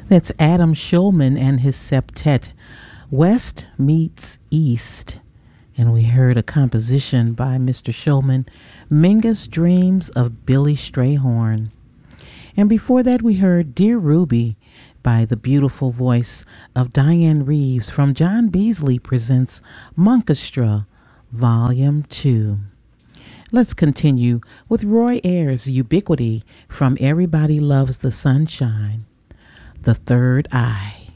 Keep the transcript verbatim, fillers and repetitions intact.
That's Adam Schulman and his septet, West Meets East. And we heard a composition by Mister Schulman, Mingus Dreams of Billy Strayhorn. And before that, we heard Dear Ruby by the beautiful voice of Diane Reeves from John Beasley Presents Monkestra, Volume two. Let's continue with Roy Ayers' Ubiquity from Everybody Loves the Sunshine, The Third Eye.